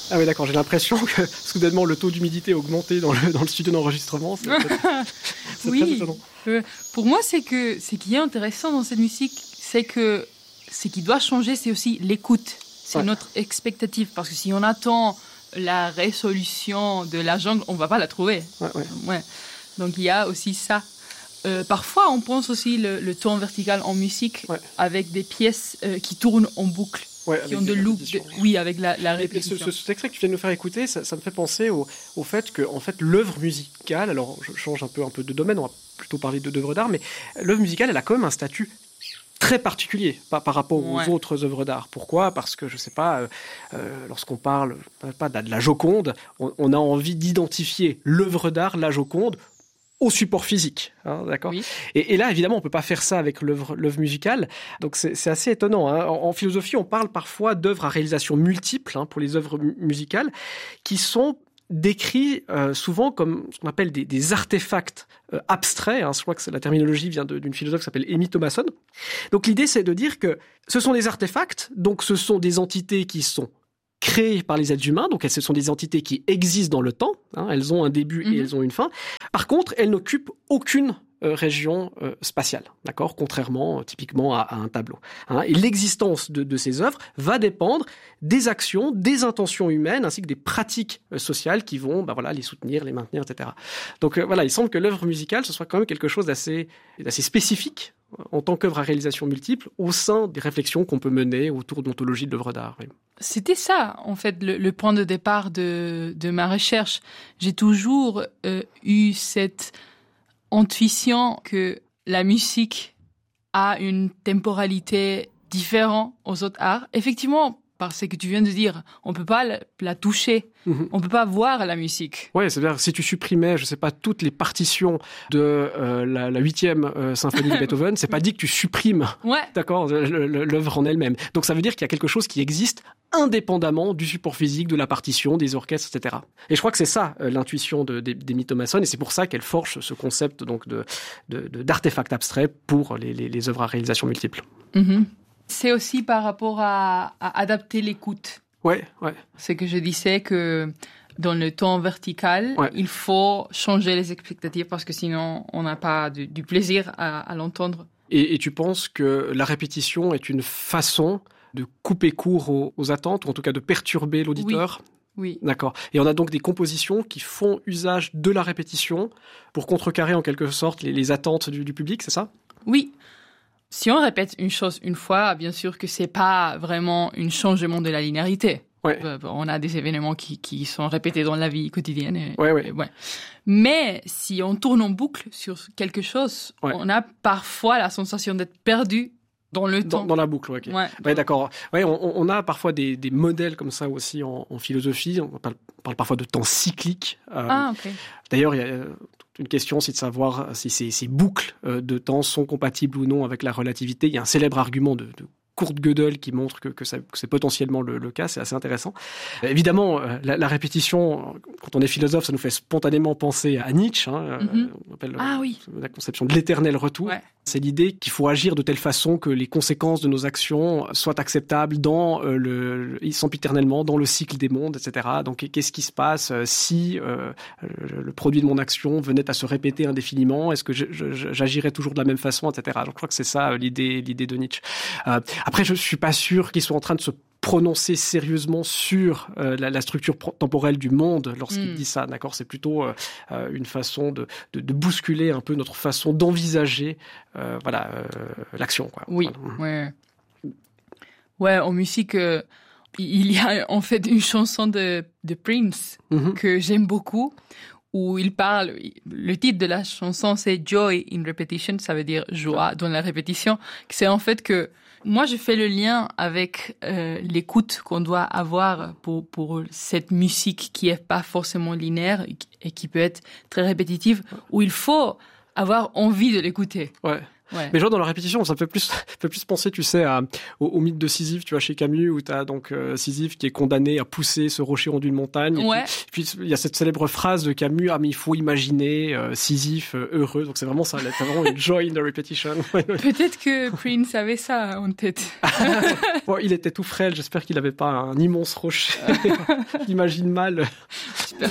Ah oui, d'accord, j'ai l'impression que soudainement le taux d'humidité a augmenté dans le studio d'enregistrement. C'est oui. très étonnant. Pour moi, ce qui est intéressant dans cette musique, c'est que ce qui doit changer, c'est aussi l'écoute. C'est notre expectative. Parce que si on attend la résolution de la jungle, on ne va pas la trouver. Ouais. Donc il y a aussi ça. Parfois, on pense aussi le ton vertical en musique avec des pièces qui tournent en boucle. Qui ont de loop, avec la répétition. Ce extrait que tu viens de nous faire écouter, ça me fait penser au fait que en fait, l'œuvre musicale, alors je change un peu de domaine, on va plutôt parler d'œuvres d'art, mais l'œuvre musicale, elle a quand même un statut très particulier par rapport aux autres œuvres d'art. Pourquoi ? Parce que, je sais pas, lorsqu'on parle pas de la Joconde, on a envie d'identifier l'œuvre d'art, la Joconde, au support physique, d'accord. Oui. Et là, évidemment, on peut pas faire ça avec l'œuvre musicale. Donc c'est assez étonnant. En philosophie, on parle parfois d'œuvres à réalisation multiple pour les œuvres musicales, qui sont décrits souvent comme ce qu'on appelle des artefacts abstraits. Je crois que la terminologie vient d'une philosophe qui s'appelle Amy Thomasson. Donc l'idée, c'est de dire que ce sont des artefacts, donc ce sont des entités qui sont créées par les êtres humains, donc ce sont des entités qui existent dans le temps, elles ont un début et elles ont une fin. Par contre, elles n'occupent aucune région spatiale, d'accord, contrairement typiquement à un tableau. Et l'existence de ces œuvres va dépendre des actions, des intentions humaines, ainsi que des pratiques sociales qui vont les soutenir, les maintenir, etc. Donc il semble que l'œuvre musicale, ce soit quand même quelque chose d'assez spécifique en tant qu'œuvre à réalisation multiple au sein des réflexions qu'on peut mener autour de l'ontologie de l'œuvre d'art. Oui. C'était ça, en fait, le point de départ de ma recherche. J'ai toujours eu cette intuition que la musique a une temporalité différente aux autres arts. Effectivement, parce que tu viens de dire, on peut pas la toucher, on peut pas voir la musique. Ouais, c'est-à-dire si tu supprimais, je sais pas, toutes les partitions de la 8e symphonie de Beethoven, c'est pas dit que tu supprimes, d'accord, l'œuvre en elle-même. Donc ça veut dire qu'il y a quelque chose qui existe indépendamment du support physique, de la partition, des orchestres, etc. Et je crois que c'est ça l'intuition d'Amy Thomasson, et c'est pour ça qu'elle forge ce concept donc d'artefact abstrait pour les œuvres à réalisation multiple. C'est aussi par rapport à adapter l'écoute. Ouais. C'est que je disais que dans le ton vertical, il faut changer les expectatives parce que sinon, on n'a pas du plaisir à l'entendre. Et tu penses que la répétition est une façon de couper court aux attentes, ou en tout cas de perturber l'auditeur ? Oui. D'accord. Et on a donc des compositions qui font usage de la répétition pour contrecarrer en quelque sorte les attentes du public, c'est ça ? Oui. Si on répète une chose une fois, bien sûr que c'est pas vraiment un changement de la linéarité. On a des événements qui sont répétés dans la vie quotidienne. Mais si on tourne en boucle sur quelque chose, on a parfois la sensation d'être perdu dans le temps. Dans la boucle, ok. Ouais, d'accord. Ouais, on a parfois des modèles comme ça aussi en philosophie. On parle parfois de temps cyclique. Ok. D'ailleurs, il y a une question, c'est de savoir si ces boucles de temps sont compatibles ou non avec la relativité. Il y a un célèbre argument de Kurt Gödel qui montre que c'est potentiellement le cas, c'est assez intéressant. Évidemment, la répétition, quand on est philosophe, ça nous fait spontanément penser à Nietzsche, on appelle la conception de l'éternel retour. C'est l'idée qu'il faut agir de telle façon que les conséquences de nos actions soient acceptables ils sont éternellement dans le cycle des mondes, etc. Donc, qu'est-ce qui se passe si le produit de mon action venait à se répéter indéfiniment ? Est-ce que j'agirais toujours de la même façon, etc. Je crois que c'est ça l'idée de Nietzsche. Après, je suis pas sûr qu'ils soient en train de se prononcer sérieusement sur la structure temporelle du monde lorsqu'il dit ça, d'accord ? C'est plutôt une façon de bousculer un peu notre façon d'envisager l'action, quoi. Oui, ouais, en musique, il y a en fait une chanson de Prince que j'aime beaucoup, où il parle, le titre de la chanson c'est Joy in Repetition, ça veut dire joie dans la répétition. C'est en fait que moi, je fais le lien avec l'écoute qu'on doit avoir pour cette musique qui est pas forcément linéaire et qui peut être très répétitive, où il faut avoir envie de l'écouter. Ouais. Mais genre dans la répétition, ça me fait plus penser, tu sais, au mythe de Sisyphe, tu vois, chez Camus, où t'as donc Sisyphe qui est condamné à pousser ce rocher en d'une montagne. Ouais. Et puis il y a cette célèbre phrase de Camus, mais il faut imaginer Sisyphe heureux. Donc c'est vraiment ça, c'est vraiment une joy in the repetition. Peut-être que Prince avait ça en tête. Bon, il était tout frêle, j'espère qu'il n'avait pas un immense rocher. J'imagine mal